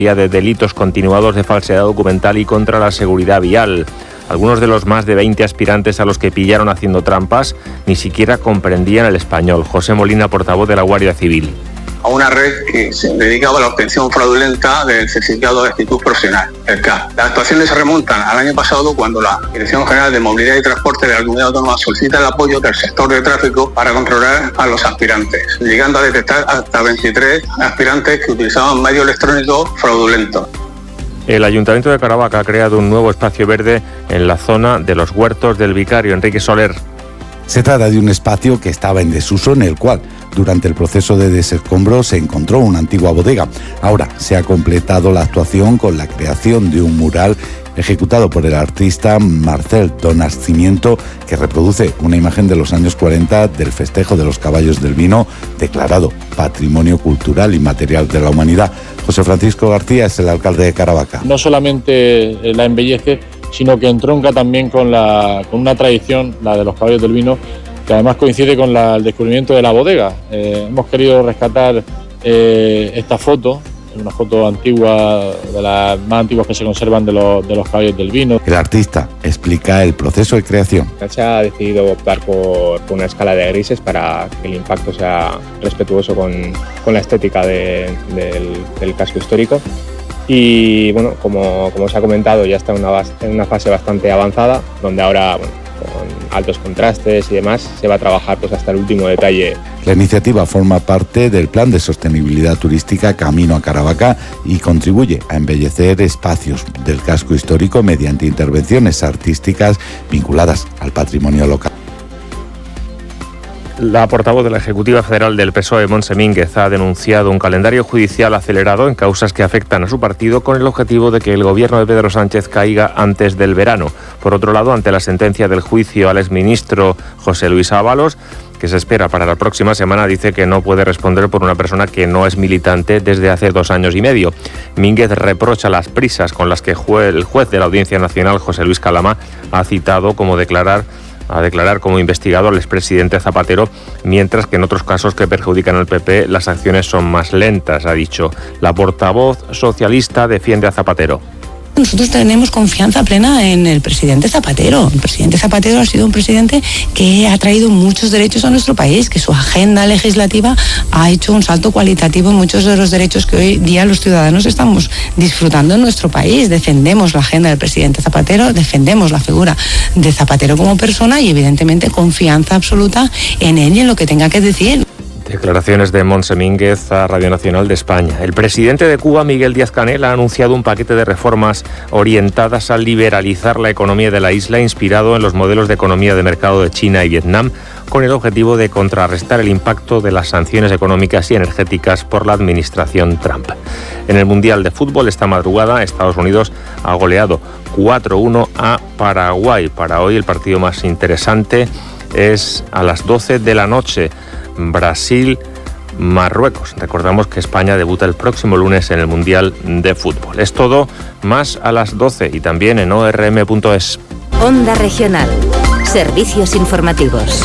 de delitos continuados de falsedad documental y contra la seguridad vial. Algunos de los más de 20 aspirantes a los que pillaron haciendo trampas ni siquiera comprendían el español. José Molina, portavoz de la Guardia Civil. A una red que se dedicaba a la obtención fraudulenta del certificado de actitud profesional, el CAP. Las actuaciones se remontan al año pasado, cuando la Dirección General de Movilidad y Transporte de la Comunidad Autónoma solicita el apoyo del sector de tráfico para controlar a los aspirantes, llegando a detectar hasta 23 aspirantes que utilizaban medios electrónicos fraudulentos. El Ayuntamiento de Caravaca ha creado un nuevo espacio verde en la zona de los huertos del Vicario. Enrique Soler. Se trata de un espacio que estaba en desuso, en el cual, durante el proceso de desescombro, se encontró una antigua bodega. Ahora se ha completado la actuación con la creación de un mural ejecutado por el artista Marcel Donascimiento, que reproduce una imagen de los años 40 del festejo de los caballos del vino, declarado Patrimonio Cultural Inmaterial de la Humanidad. José Francisco García es el alcalde de Caravaca. No solamente la embellece, sino que entronca también con una tradición, la de los caballos del vino, que además coincide con el descubrimiento de la bodega. Hemos querido rescatar esta foto, una foto antigua, de las más antiguas que se conservan de los caballos del vino. El artista explica el proceso de creación. Se ha decidido optar por una escala de grises para que el impacto sea respetuoso con la estética del casco histórico. Y bueno, como se ha comentado, ya está en una fase bastante avanzada, donde ahora, con altos contrastes y demás, se va a trabajar pues hasta el último detalle. La iniciativa forma parte del Plan de Sostenibilidad Turística Camino a Caravaca y contribuye a embellecer espacios del casco histórico mediante intervenciones artísticas vinculadas al patrimonio local. La portavoz de la Ejecutiva Federal del PSOE, Montse Mínguez, ha denunciado un calendario judicial acelerado en causas que afectan a su partido, con el objetivo de que el gobierno de Pedro Sánchez caiga antes del verano. Por otro lado, ante la sentencia del juicio al exministro José Luis Ábalos, que se espera para la próxima semana, dice que no puede responder por una persona que no es militante desde hace 2 años y medio. Mínguez reprocha las prisas con las que el juez de la Audiencia Nacional, José Luis Calama, ha citado a declarar como investigado al expresidente Zapatero, mientras que en otros casos que perjudican al PP las acciones son más lentas, ha dicho. La portavoz socialista defiende a Zapatero. Nosotros tenemos confianza plena en el presidente Zapatero. El presidente Zapatero ha sido un presidente que ha traído muchos derechos a nuestro país, que su agenda legislativa ha hecho un salto cualitativo en muchos de los derechos que hoy día los ciudadanos estamos disfrutando en nuestro país. Defendemos la agenda del presidente Zapatero, defendemos la figura de Zapatero como persona y evidentemente confianza absoluta en él y en lo que tenga que decir. Declaraciones de Montse Mínguez a Radio Nacional de España. El presidente de Cuba, Miguel Díaz-Canel, ha anunciado un paquete de reformas orientadas a liberalizar la economía de la isla, inspirado en los modelos de economía de mercado de China y Vietnam, con el objetivo de contrarrestar el impacto de las sanciones económicas y energéticas por la administración Trump. En el Mundial de Fútbol, esta madrugada, Estados Unidos ha goleado 4-1 a Paraguay. Para hoy, el partido más interesante es a las 12 de la noche. Brasil-Marruecos. Recordamos que España debuta el próximo lunes en el Mundial de Fútbol. Es todo, más a las 12 y también en orm.es. Onda Regional. Servicios informativos.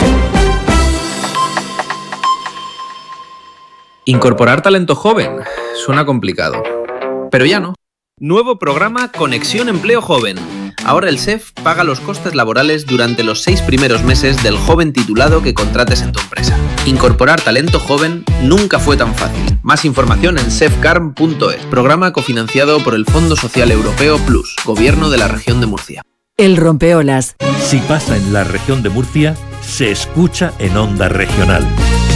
Incorporar talento joven suena complicado, pero ya no. Nuevo programa Conexión Empleo Joven. Ahora el SEF paga los costes laborales durante los 6 primeros meses del joven titulado que contrates en tu empresa. Incorporar talento joven nunca fue tan fácil. Más información en sefcarm.es. Programa cofinanciado por el Fondo Social Europeo Plus, Gobierno de la Región de Murcia. El rompeolas. Si pasa en la región de Murcia, se escucha en Onda Regional.